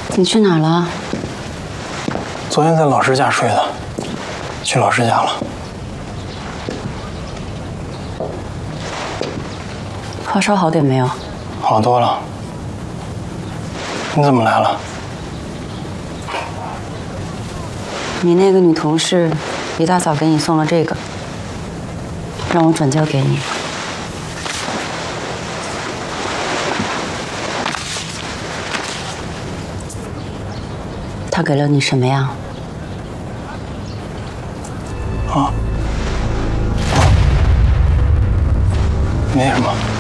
你去哪儿了？ 昨天在老师家睡的，去老师家了。 发烧好点没有？ 好多了。你怎么来了？ 你那个女同事一大早给你送了这个，让我转交给你。她给了你什么呀？ 啊？没什么。